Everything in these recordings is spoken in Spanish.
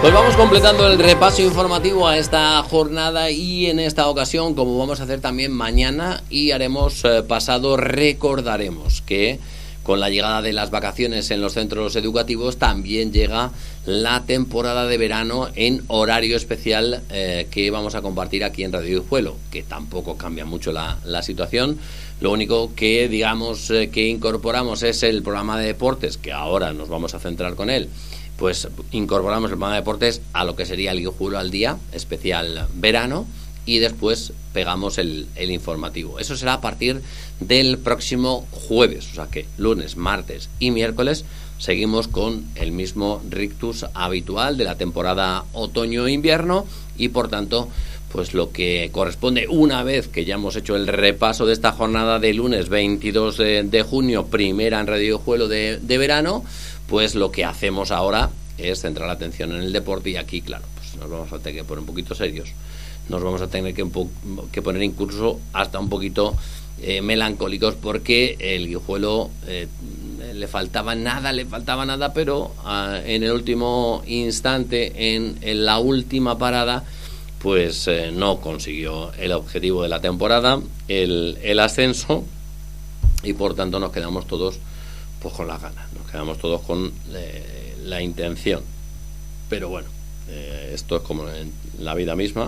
Pues vamos completando el repaso informativo a esta jornada y en esta ocasión, como vamos a hacer también mañana y haremos pasado, recordaremos que con la llegada de las vacaciones en los centros educativos también llega la temporada de verano en horario especial que vamos a compartir aquí en Radio Guijuelo, que tampoco cambia mucho la situación. Lo único que digamos que incorporamos es el programa de deportes, que ahora nos vamos a centrar con él. Pues incorporamos el programa de deportes a lo que sería el Guijuelo al día, especial verano, y después pegamos el informativo. Eso será a partir del próximo jueves, o sea que lunes, martes y miércoles seguimos con el mismo rictus habitual de la temporada otoño-invierno y por tanto pues lo que corresponde, una vez que ya hemos hecho el repaso de esta jornada de lunes 22 de junio, primera en Radio Guijuelo de verano, pues lo que hacemos ahora es centrar la atención en el deporte y aquí, claro, pues nos vamos a tener que poner un poquito serios, nos vamos a tener que poner incluso hasta un poquito melancólicos porque el Guijuelo le faltaba nada, pero en el último instante, en la última parada, pues no consiguió el objetivo de la temporada, el ascenso, y por tanto nos quedamos todos pues con las ganas, nos quedamos todos con la intención, pero bueno, esto es como en la vida misma,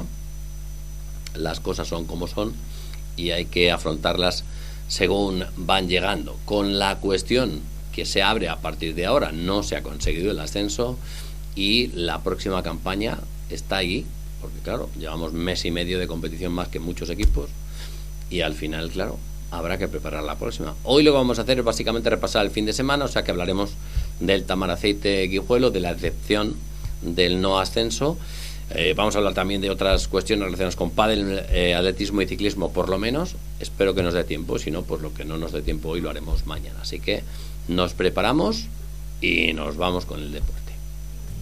las cosas son como son y hay que afrontarlas según van llegando. Con la cuestión que se abre a partir de ahora, no se ha conseguido el ascenso y la próxima campaña está ahí, porque claro, llevamos mes y medio de competición más que muchos equipos y al final, claro, habrá que preparar la próxima. Hoy lo que vamos a hacer es básicamente repasar el fin de semana, o sea que hablaremos del Tamaraceite Guijuelo, de la excepción del no ascenso. Vamos a hablar también de otras cuestiones relacionadas con pádel, atletismo y ciclismo, por lo menos. Espero que nos dé tiempo, si no, pues lo que no nos dé tiempo hoy lo haremos mañana. Así que nos preparamos y nos vamos con el deporte.